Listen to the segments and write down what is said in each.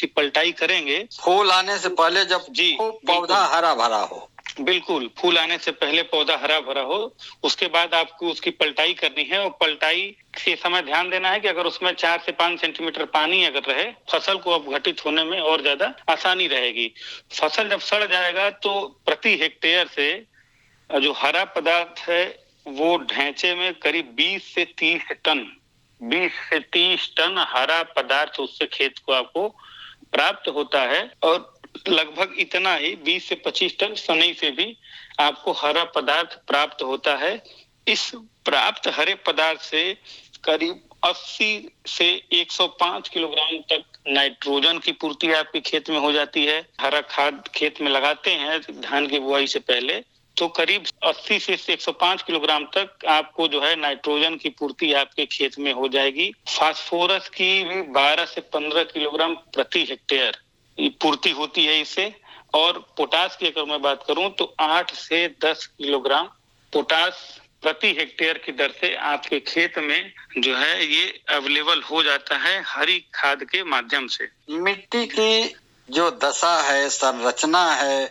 इसकी पलटाई करेंगे। फूल आने से पहले जब जी पौधा हरा भरा हो, बिल्कुल फूल आने से पहले पौधा हरा भरा हो, उसके बाद आपको उसकी पलटाई करनी है। और पलटाई के समय ध्यान देना है कि अगर उसमें 4 से 5 सेंटीमीटर पानी अगर रहे, फसल को अपघटित होने में और ज्यादा आसानी रहेगी। फसल जब सड़ जाएगा तो प्रति हेक्टेयर से जो हरा पदार्थ है वो ढैंचे में करीब 20 से 30 टन हरा पदार्थ उससे खेत को आपको प्राप्त होता है। और लगभग इतना ही 20 से 25 टन सनई से भी आपको हरा पदार्थ प्राप्त होता है। इस प्राप्त हरे पदार्थ से करीब 80 से 105 किलोग्राम तक नाइट्रोजन की पूर्ति आपके खेत में हो जाती है। हरा खाद खेत में लगाते हैं धान की बुआई से पहले, तो करीब 80 से 105 किलोग्राम तक आपको जो है नाइट्रोजन की पूर्ति आपके खेत में हो जाएगी। फास्फोरस की भी 12 से 15 किलोग्राम प्रति हेक्टेयर पूर्ति होती है इससे। और पोटास की अगर मैं बात करूं तो 8 से 10 किलोग्राम पोटास प्रति हेक्टेयर की दर से आपके खेत में जो है ये अवेलेबल हो जाता है हरी खाद के माध्यम से। मिट्टी की जो दशा है, संरचना है,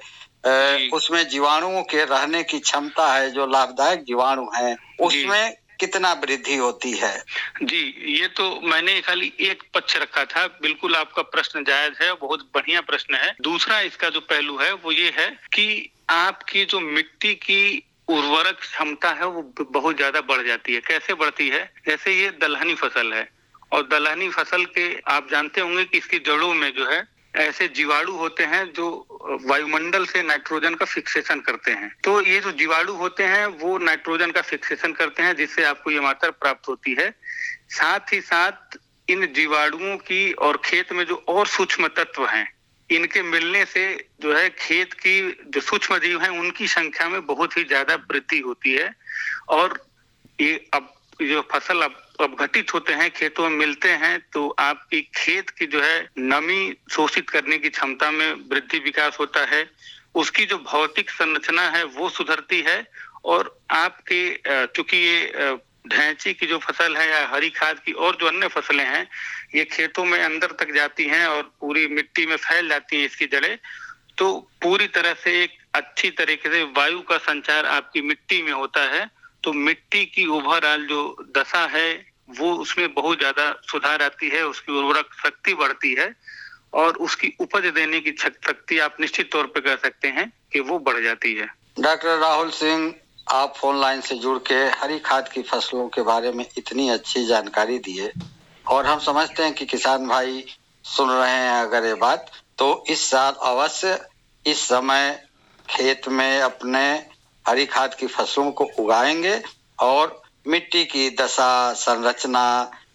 उसमें जीवाणुओं के रहने की क्षमता है, जो लाभदायक जीवाणु हैं, उसमें कितना वृद्धि होती है? जी, ये तो मैंने खाली एक पक्ष रखा था। बिल्कुल आपका प्रश्न जायज है, बहुत बढ़िया प्रश्न है। दूसरा इसका जो पहलू है वो ये है कि आपकी जो मिट्टी की उर्वरक क्षमता है वो बहुत ज्यादा बढ़ जाती है। कैसे बढ़ती है? जैसे ये दलहनी फसल है और दलहनी फसल के आप जानते होंगे कि इसकी जड़ों में जो है ऐसे जीवाणु होते हैं जो वायुमंडल से नाइट्रोजन का फिक्सेशन करते हैं। तो ये जो जीवाणु होते हैं वो नाइट्रोजन का फिक्सेशन करते हैं, जिससे आपको ये मात्रा प्राप्त होती है। साथ ही साथ इन जीवाणुओं की और खेत में जो और सूक्ष्म तत्व हैं, इनके मिलने से जो है खेत की जो सूक्ष्म जीव हैं उनकी संख्या में बहुत ही ज्यादा वृद्धि होती है। और ये अब जो फसल अपघटित होते हैं, खेतों में मिलते हैं, तो आपकी खेत की जो है नमी शोषित करने की क्षमता में वृद्धि विकास होता है। उसकी जो भौतिक संरचना है वो सुधरती है। और आपके चूंकि ये ढैंची की जो फसल है या हरी खाद की और जो अन्य फसलें हैं, ये खेतों में अंदर तक जाती हैं और पूरी मिट्टी में फैल जाती हैं इसकी जड़ें, तो पूरी तरह से एक अच्छी तरीके से वायु का संचार आपकी मिट्टी में होता है। तो मिट्टी की ओवरऑल जो दशा है वो उसमें बहुत ज्यादा सुधार आती है, उसकी उर्वरक शक्ति बढ़ती है और उसकी उपज देने की शक्ति आप निश्चित तौर पे कह सकते हैं कि वो बढ़ जाती है। डॉक्टर राहुल सिंह, आप फोन लाइन से जुड़ के हरी खाद की फसलों के बारे में इतनी अच्छी जानकारी दिए और हम समझते हैं कि किसान भाई सुन रहे हैं अगर ये बात, तो इस साल अवश्य इस समय खेत में अपने हरी खाद की फसलों को उगाएंगे और मिट्टी की दशा, संरचना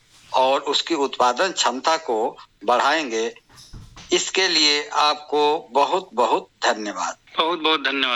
और उसकी उत्पादन क्षमता को बढ़ाएंगे। इसके लिए आपको बहुत बहुत धन्यवाद। बहुत बहुत धन्यवाद।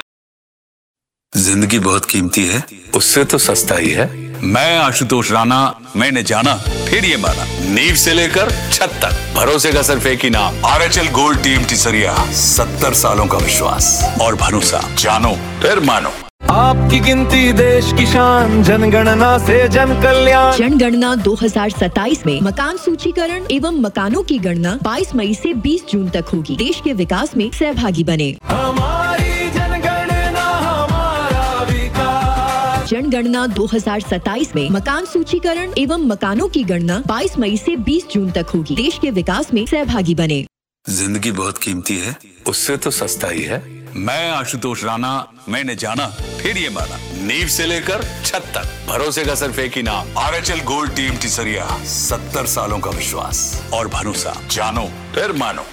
जिंदगी बहुत कीमती है, उससे तो सस्ता ही है। मैं आशुतोष राणा, मैंने जाना फिर ये माना, नींव से लेकर छत तक भरोसे का सिर्फ एक ही नाम, RHL गोल्ड टीम टिसरिया। 70 सालों का विश्वास और भरोसा, जानो फिर मानो। आपकी गिनती देश की शान, जनगणना से जन कल्याण। जनगणना 2027 में मकान सूचीकरण एवं मकानों की गणना 22 मई से 20 जून तक होगी। देश के विकास में सहभागी बने। हमारी जनगणना हमारा विकास। जनगणना 2027 में मकान सूचीकरण एवं मकानों की गणना 22 मई से 20 जून तक होगी। देश के विकास में सहभागी बने। जिंदगी बहुत कीमती है, उससे तो सस्ता ही है। मैं आशुतोष राणा, मैंने जाना फिर ये माना, नींव से लेकर छत तक भरोसे का सिर्फ एक ही नाम, RHL गोल्ड टीम टिसरिया। 70 सालों का विश्वास और भरोसा, जानो फिर मानो।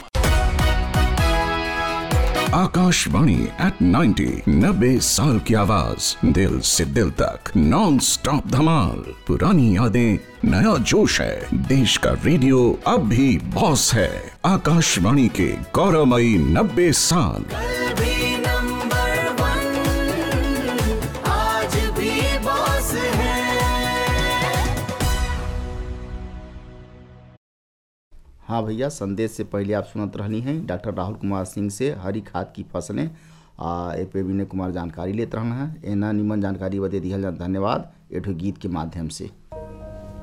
आकाशवाणी at 90 साल की आवाज, दिल से दिल तक नॉन स्टॉप धमाल। पुरानी यादें, नया जोश है, देश का रेडियो अब भी बॉस है। आकाशवाणी के गौरवमयी 90 साल। हाँ भैया, संदेश से पहले आप सुनत रहनी हैं डॉक्टर राहुल कुमार सिंह से हरी खाद की फसलें ए पे विनय कुमार जानकारी लेते रहना है। एना निमन जानकारी बदे दिहल धन्यवाद एठो गीत के माध्यम से।